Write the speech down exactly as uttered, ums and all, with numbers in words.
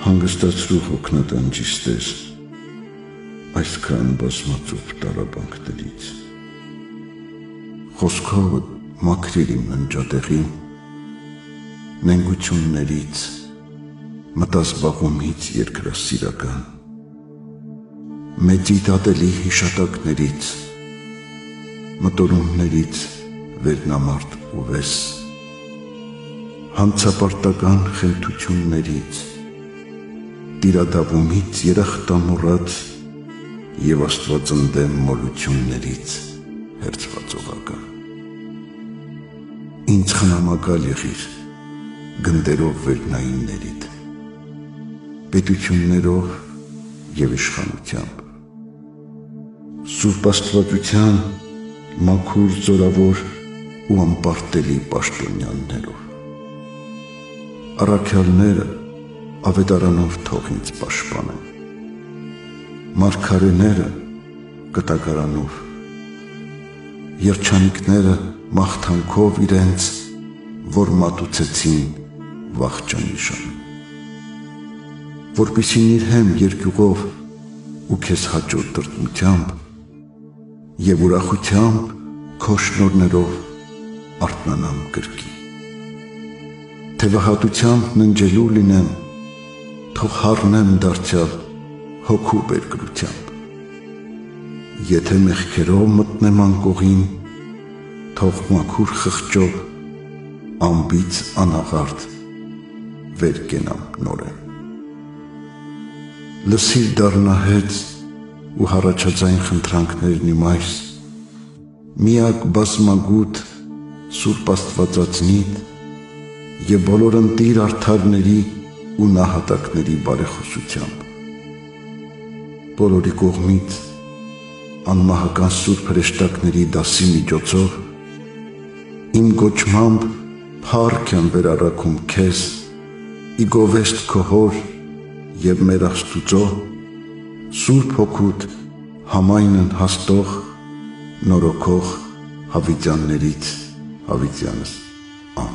հանգստացրու հոգնատանջիս Տեր, այսքան բազմածուփ տառապանքներից։ Խոսքովը մաքրիր իմ ննջատեղին, նենգություններից, մտազբաղումից երկրասիրական, մեծիդ ատելի հիշատակներից, մտորումներից վերնամարդ ու վես, հանցապարտական խենթություններից, տիրադավումից երախտամոռաց և աստվածընդեմ մոլություններից հերձվածողական։ Ինձ խնամակալ եղիր գնդերով վերնայիններիդ, պետություններով և իշխանությամբ, Սուրբ Աստվածության մաքուր զորավոր ու անպարտելի պաշտոնյաներով։ Առաքյալները ավետարանով թող ինձ պաշտպանեն, մարգարեները կտակարանով, երջանիկները մաղթանքով իրենց, որ մատուցեցին վախճանիշան, որպեսզի նիրհեմ երկյուղով ու քեզ հաճո տրտմությամբ և ուրախությամբ քո շնորհներով արթնանամ կրկի, թևահատությամբ ննջելու լինեմ, թող հառնեմ դարձյալ հոգու բերկրությամբ, եթե մեղքերով մտնեմ անկողին, թող մաքուր խղճով անբիծ անաղարտ վեր կենամ նորեն։ Լսիր դառնահեծ ու հառաջաձայն խնդրանքներն իմ այս, միակ բազմագութ Սուրբ Աստվածածնիդ և բոլոր ընտիր արդարների ու նահատակների բարեխոսությամբ, բոլորի կողմից անմահական սուրբ հրեշտակների դասի միջոցով իմ գոչմամբ փառք եմ վերառաքում քեզ ի գովեստ քո հոր և մեր Աստուծո Սուրբ Հոգուդ համայնն հաստող նորոգող հավիտյաններից հավիտյանս։